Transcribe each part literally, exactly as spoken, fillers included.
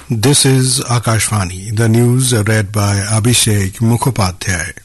This is Akashvani. The news read by Abhishek Mukhopadhyay.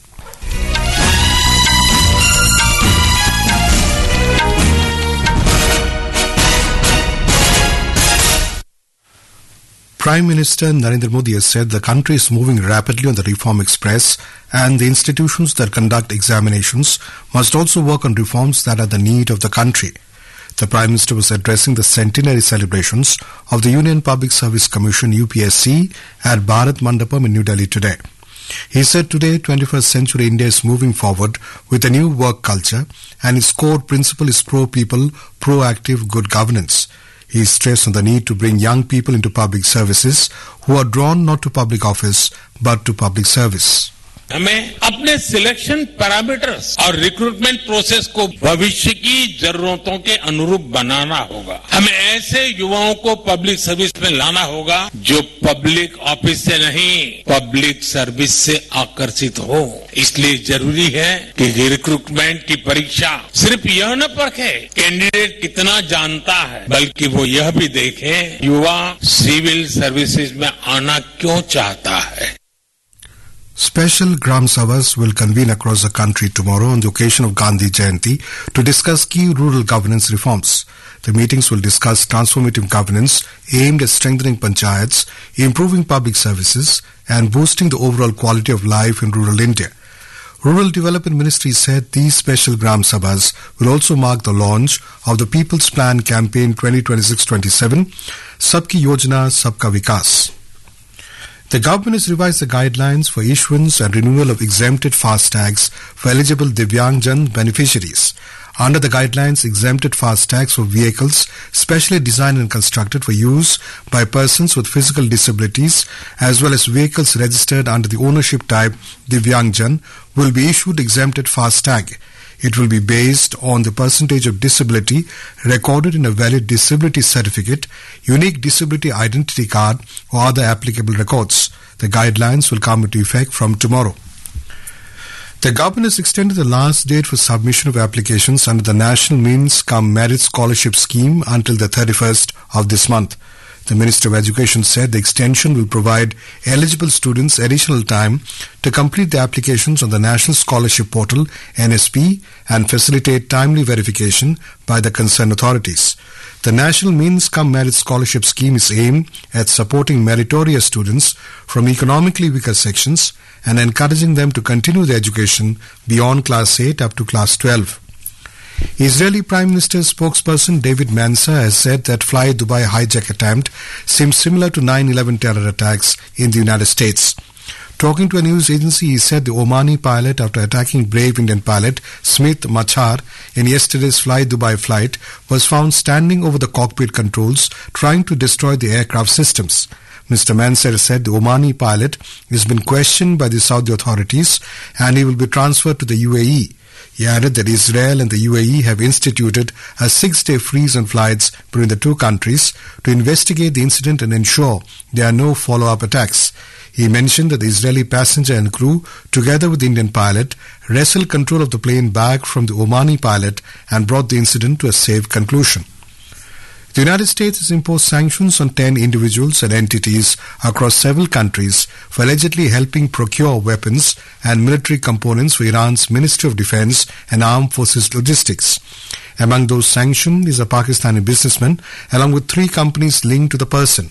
Prime Minister Narendra Modi has said the country is moving rapidly on the Reform Express and the institutions that conduct examinations must also work on reforms that are the need of the country. The Prime Minister was addressing the centenary celebrations of the Union Public Service Commission U P S C at Bharat Mandapam in New Delhi today. He said today, twenty-first century India is moving forward with a new work culture and its core principle is pro-people, proactive good governance. He stressed on the need to bring young people into public services who are drawn not to public office but to public service. हमें अपने selection parameters और recruitment process को भविष्य की जरूरतों के अनुरूप बनाना होगा. हमें ऐसे युवाओं को पब्लिक सर्विस में लाना होगा जो पब्लिक ऑफिस से नहीं पब्लिक सर्विस से आकर्षित हो. इसलिए जरूरी है कि रिक्रूटमेंट की परीक्षा सिर्फ यह न परखे कैंडिडेट कितना जानता है, बल्कि वो यह भी देखे युवा सिविल सर्विसेज में आना क्यों चाहता है. Special Gram Sabhas will convene across the country tomorrow on the occasion of Gandhi Jayanti to discuss key rural governance reforms. The meetings will discuss transformative governance aimed at strengthening panchayats, improving public services and boosting the overall quality of life in rural India. Rural Development Ministry said these special Gram Sabhas will also mark the launch of the People's Plan Campaign twenty twenty-six twenty-seven, Sabki Yojana, Sabka Vikas. The government has revised the guidelines for issuance and renewal of exempted FASTags for eligible Divyangjan beneficiaries. Under the guidelines, exempted FASTags for vehicles specially designed and constructed for use by persons with physical disabilities as well as vehicles registered under the ownership type Divyangjan will be issued exempted FASTag. It will be based on the percentage of disability recorded in a valid disability certificate, unique disability identity card or other applicable records. The guidelines will come into effect from tomorrow. The government has extended the last date for submission of applications under the National Means Cum Merit Scholarship Scheme until the thirty-first of this month. The Minister of Education said the extension will provide eligible students additional time to complete the applications on the National Scholarship Portal N S P and facilitate timely verification by the concerned authorities. The National Means Cum Merit Scholarship Scheme is aimed at supporting meritorious students from economically weaker sections and encouraging them to continue their education beyond Class eight up to Class twelve. Israeli Prime Minister's spokesperson David Mansa has said that Fly Dubai hijack attempt seems similar to nine eleven terror attacks in the United States. Talking to a news agency, he said the Omani pilot, after attacking brave Indian pilot Smith Machar in yesterday's Fly Dubai flight, was found standing over the cockpit controls trying to destroy the aircraft systems. Mister Manser said the Omani pilot has been questioned by the Saudi authorities and he will be transferred to the U A E. He added that Israel and the U A E have instituted a six-day freeze on flights between the two countries to investigate the incident and ensure there are no follow-up attacks. He mentioned that the Israeli passenger and crew, together with the Indian pilot, wrestled control of the plane back from the Omani pilot and brought the incident to a safe conclusion. The United States has imposed sanctions on ten individuals and entities across several countries for allegedly helping procure weapons and military components for Iran's Ministry of Defense and Armed Forces Logistics. Among those sanctioned is a Pakistani businessman along with three companies linked to the person.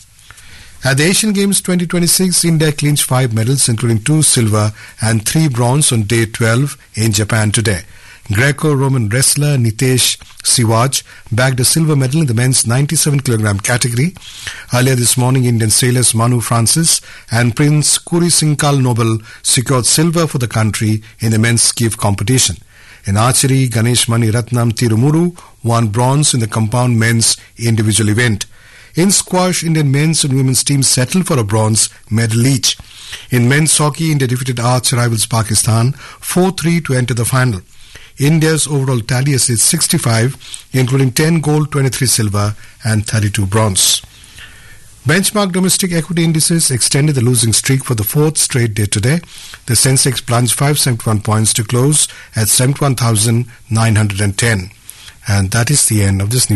At the Asian Games twenty twenty-six, India clinched five medals including two silver and three bronze on day twelve in Japan today. Greco-Roman wrestler Nitesh Siwaj bagged a silver medal in the men's ninety-seven kilogram category. Earlier this morning, Indian sailors Manu Francis and Prince Kurisinkal Noble secured silver for the country in the men's skiff competition. In archery, Ganesh Mani Ratnam Tirumuru won bronze in the compound men's individual event. In squash, Indian men's and women's teams settled for a bronze medal each. In men's hockey, India defeated arch rivals Pakistan four three to enter the final. India's overall tally is sixty-five, including ten gold, twenty-three silver and thirty-two bronze. Benchmark domestic equity indices extended the losing streak for the fourth straight day today. The Sensex plunged five hundred seventy-one points to close at seventy-one thousand nine hundred ten. And that is the end of this news.